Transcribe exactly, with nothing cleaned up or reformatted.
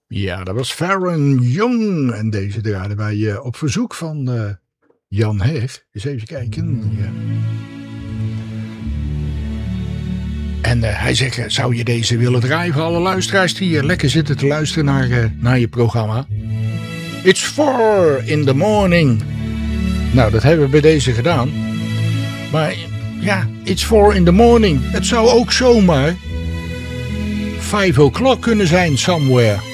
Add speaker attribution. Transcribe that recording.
Speaker 1: Ja, dat was Farron Young. En deze draaiden wij uh, op verzoek van uh, Jan Heeg. Eens even kijken. Ja. En uh, hij zegt, zou je deze willen draaien voor alle luisteraars die uh, lekker zitten te luisteren naar, uh, naar je programma? It's four in the morning. Nou, dat hebben we bij deze gedaan. Maar ja, it's four in the morning. Het zou ook zomaar five o'clock kunnen zijn somewhere.